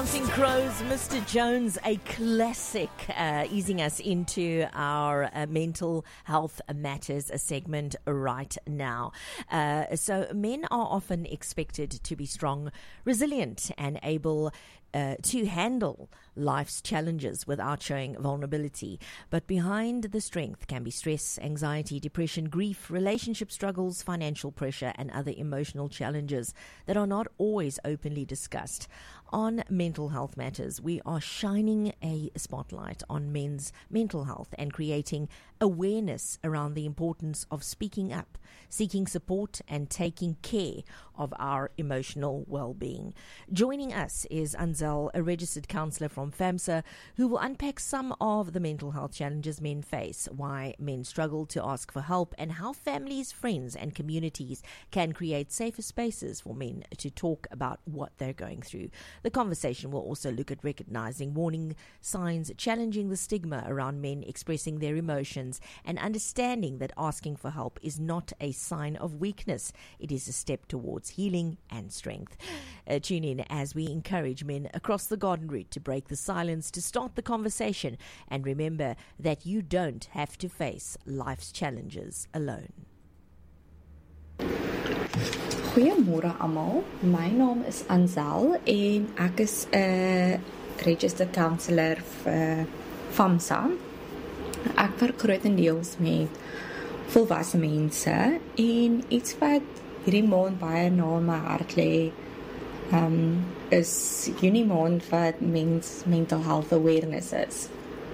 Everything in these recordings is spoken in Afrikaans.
Counting Crows, Mr. Jones, a classic, easing us into our mental health matters segment right now. So men are often expected to be strong, resilient, and able to handle life's challenges without showing vulnerability. But behind the strength can be stress, anxiety, depression, grief, relationship struggles, financial pressure, and other emotional challenges that are not always openly discussed. On Mental Health Matters, we are shining a spotlight on men's mental health and creating awareness around the importance of speaking up, seeking support, and taking care of our emotional well-being. Joining us is Anzal, a registered counsellor from FAMSA, who will unpack some of the mental health challenges men face, why men struggle to ask for help, and how families, friends, and communities can create safer spaces for men to talk about what they're going through. The conversation will also look at recognizing warning signs, challenging the stigma around men expressing their emotions, and understanding that asking for help is not a sign of weakness. It is a step towards healing and strength. Tune in as we encourage men across the garden route to break the silence, to start the conversation, and remember that you don't have to face life's challenges alone. Goeiemôre almal. My naam is Anzal en ek is 'n registered counsellor vir FAMSA. Ek werk grootendeels met volwasse mense en iets wat hierdie maand baie na my hart lê, is Junie maand wat mental health awareness is.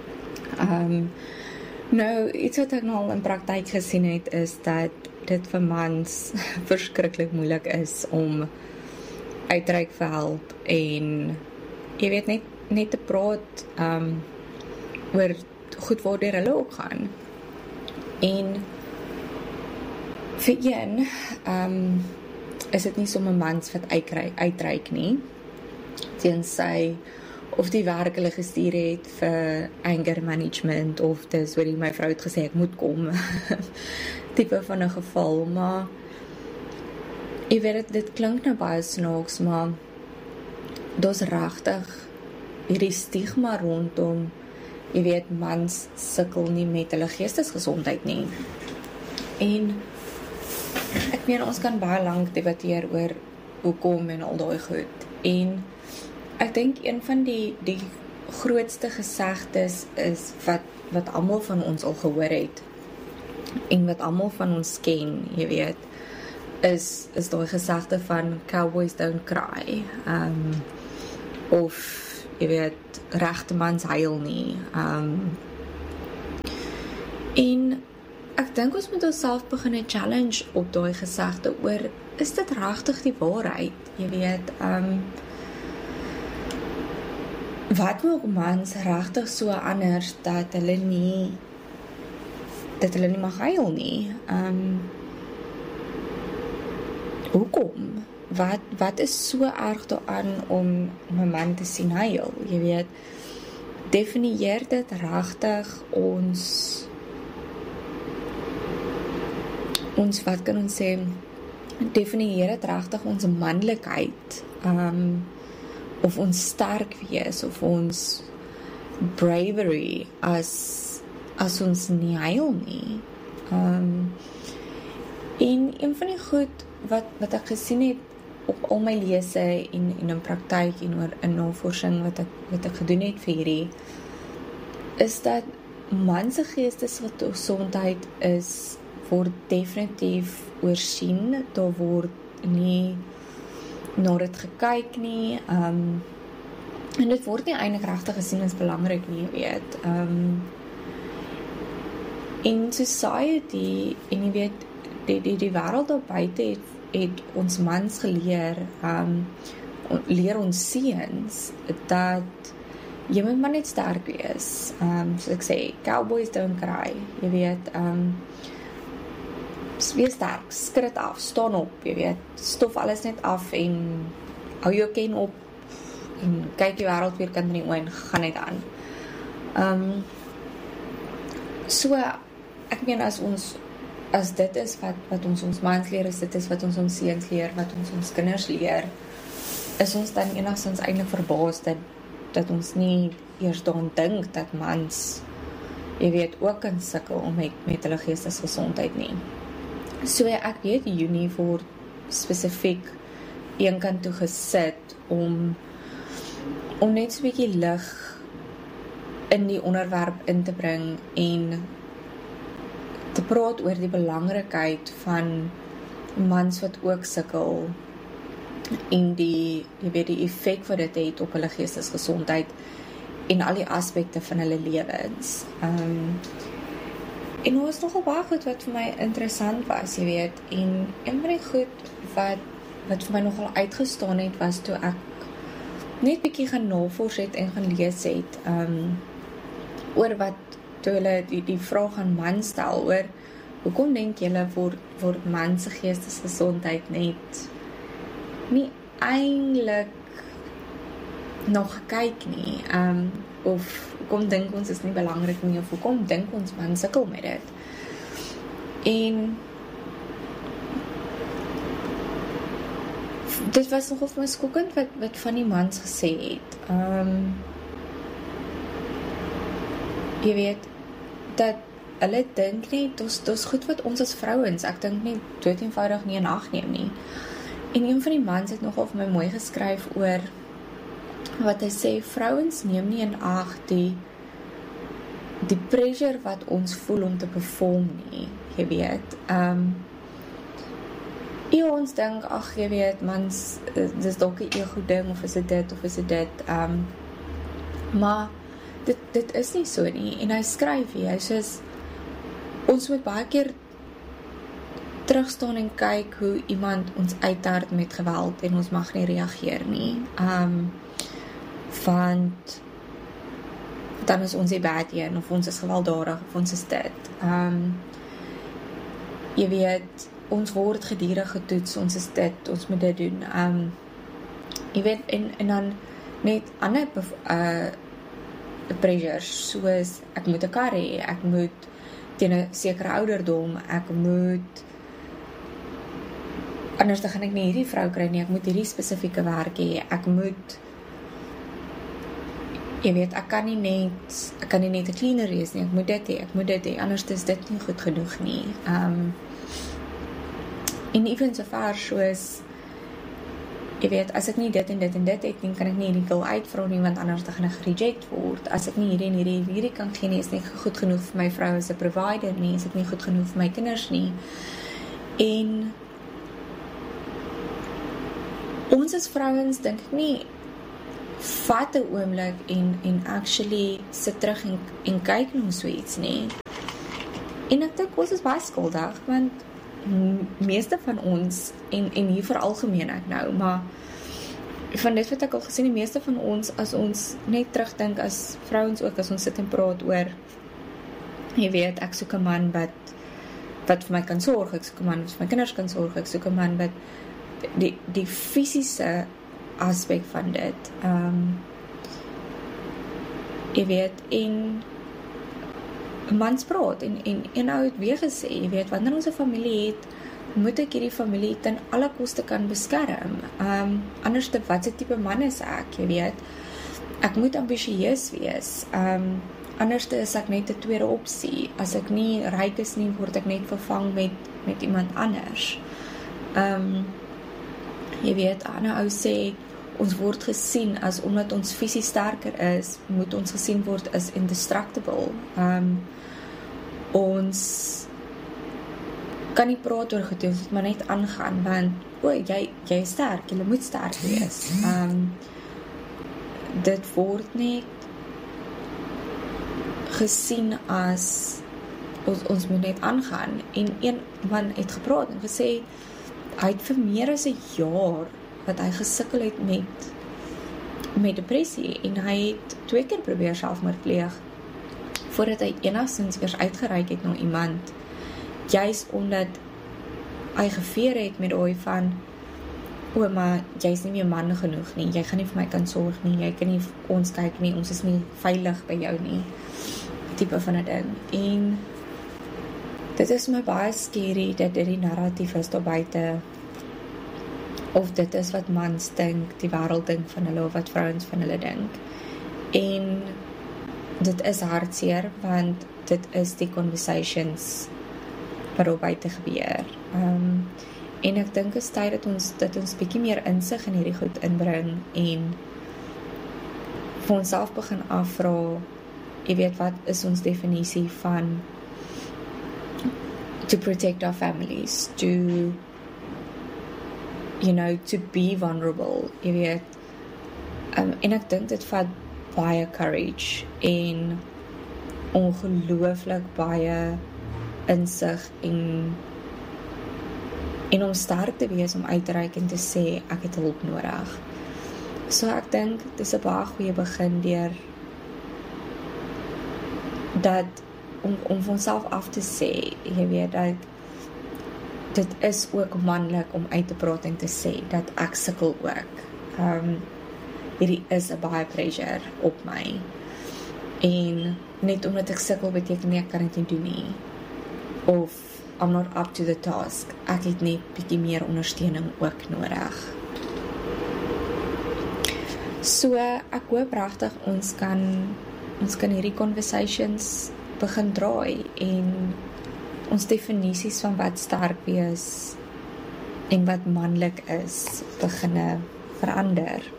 Nou, iets wat ek nou al in praktyk gesien het, is dat dit vir mans verskriklik moeilik is om uitreik vir help en jy weet net te praat oor goed waartoe hulle ook gaan. En vir een is dit nie sommer mans wat uitreik nie, tensy of die werk hulle gestuur het vir anger management of dis waar my vrou het gesê ek moet kom tipe van 'n geval, maar jy weet dit klink nou baie snaaks, maar daar's regtig hierdie stigma rondom, jy weet mans sukkel nie met hulle geestesgesondheid nie. En ek meen ons kan baie lank debatteer oor hoekom en al daai goed. En ek dink een van die grootste gesegdes is wat almal van ons al gehoor het en wat almal van ons ken, jy weet, is daai gesegde van cowboys don't cry. Of jy weet, regte mans huil nie. En ek dink ons moet onsself begin 'n challenge op daai gesegde oor, is dit regtig die waarheid? Jy weet, wat maak mans regtig so anders dat hulle nie mag huil nie? Hoekom? Wat is so erg daaraan om 'n man te sien huil? Jy weet, definieer dit regtig ons wat kan ons sê, definieer dit regtig ons manlikheid, of ons sterk wees, of ons bravery as ons nie huil nie. En een van die goed wat ek gesien het op al my lese en in praktyk en oor in navorsing wat ek gedoen het vir hierdie, is dat man se geestesgesondheid word definitief oorsien. Daar word nie na dit gekyk nie, en dit word nie eintlik regtig gesien as belangrik nie, weet. In society, en jy weet, die wêreld daar buite het ons mans geleer, leer ons seuns dat jy moet maar net sterk wees. Soos ek sê, cowboys don't cry, jy weet, wees sterk, skrit af, staan op, jy weet, stof alles net af en hou jou ken op en kyk die wêreld weer kant in die oë en gaan net aan. So, ek meen as dit is wat ons mans leer, is dit is wat ons seuns leer, wat ons kinders leer, is ons dan enigstens eintlik verbaas dat ons nie eers daaraan dink dat mans, jy weet, ook kan sukkel met hulle geestesgesondheid nie. So ek weet Junie word spesifiek een kant toe gesit om net so 'n bietjie lig in die onderwerp in te bring en te praat oor die belangrikheid van mans wat ook sukkel en die effek wat dit het op hulle geestesgesondheid en al die aspekte van hulle lewens. En was nogal baie goed wat vir my interessant was, jy weet, en een van die goed wat vir my nogal uitgestaan het, was toe ek net bietjie gaan navors het en gaan lees het, oor wat, toe hulle die vraag aan man stel, oor, hoekom denk julle word man se geestesgesondheid net nie eintlik nog gekyk nie, of hoekom dink ons is nie belangrik nie, of hoekom dink ons man sukkel met dit. En dit was nogal vir my skokkend wat van die mans gesê het. Jy weet, dat hulle dink nie, dis goed wat ons as vrouens, ek dink nie dood eenvoudig nie in ag neem nie. En een van die mans het nogal vir my mooi geskryf oor wat hy sê, vrouens neem nie in ag die pressure wat ons voel om te perform nie, jy weet. Ja, ons dink, ag, jy weet, mans, dis dalk 'n ego ding, of is dit, of is dit, maar dit is nie so nie, en hy skryf hier, hy sê, ons moet baie keer terugstaan en kyk hoe iemand ons uithard met geweld, en ons mag nie reageer nie, want dan is ons die bad een, of ons is gewelddadig, of ons is dit. Jy weet, ons word gedurig getoets, ons is dit, ons moet dit doen. Jy weet, en dan net ander pressures, soos, ek moet 'n kar hê, ek moet teen 'n sekere ouderdom, ek moet, anders dan gaan ek nie hierdie vrou kry nie, ek moet hierdie spesifieke werk hê, ek moet, jy weet, ek kan nie net 'n cleaner wees nie, ek moet dit hê, anders is dit nie goed genoeg nie. En even so ver soos, jy weet, as ek nie dit en dit en dit het nie, kan ek nie hierdie wil uitvra nie, want anders dan gaan ek gereject word. As ek nie hierdie kan gee nie, is nie goed genoeg vir my vrou as 'n provider nie, is ek nie goed genoeg vir my kinders nie. En ons as vrouens, dink ek nie, vat 'n oomblik en actually sit terug en kyk na so iets nie. En ek dink ons is baie skuldig, want meeste van ons, en hier veralgemeen ek nou, maar van dit wat ek al gesien, die meeste van ons, as ons net terugdink as vrouens ook, as ons sit en praat oor, jy weet, ek soek 'n man wat vir my kan sorg, ek soek 'n man wat vir my kinders kan sorg, ek soek 'n man wat die fisiese aspek van dit, jy weet, en mans praat, en nou het weer gesê, jy weet, wanneer ons 'n familie het, moet ek hierdie familie ten alle koste kan beskerm, anders wat se tipe man is ek, jy weet, ek moet ambisieus wees, anders is ek net 'n tweede opsie, as ek nie ryk is nie, word ek net vervang met iemand anders. Jy weet, 'n ander ou sê, ons word gesien as, omdat ons fisies sterker is, moet ons gesien word as indestructible. Ons kan nie praat oor goed, ons moet maar net aangaan, want, jy is sterk, jy moet sterk wees. Dit word net gesien as, ons moet net aangaan, en een man het gepraat en gesê, hy het vir meer as 'n jaar, wat hy gesukkel het met depressie, en hy het 2 keer probeer selfmoord pleeg, voordat hy enigstens eers uitgereik het na iemand, juis omdat hy geveer het met daai van, maar jy is nie meer man genoeg nie, jy gaan nie vir my kan sorg nie, jy kan nie vir ons kyk nie, ons is nie veilig by jou nie, tipe van 'n ding. En dit is my baie scary, dat dit die narratief is daar buite, of dit is wat mans dink, die wêreld dink van hulle, of wat vrouens van hulle dink. En dit is hartseer, want dit is die conversations wat op buite gebeur. En ek dink is tyd dat ons bietjie meer insig in hierdie goed inbring en vir onsself begin afvra, jy weet, wat is ons definisie van to protect our families, to be vulnerable, jy weet. En ek dink dit vat baie courage en ongelooflik baie insig en om sterk te wees om uit te reik en te sê ek het hulp nodig. So ek dink dis 'n baie goeie begin deur dat om vir onsself af te sê, jy weet, dat dit is ook manlik om uit te praat en te sê dat ek sukkel ook. Hierdie is 'n baie pressure op my. En net omdat ek sukkel beteken nie ek kan dit nie doen nie. Of I'm not up to the task. Ek het net bietjie meer ondersteuning ook nodig. So ek hoop regtig ons kan hierdie conversations begin draai en ons definisies van wat sterk wees en wat manlik is begin verander.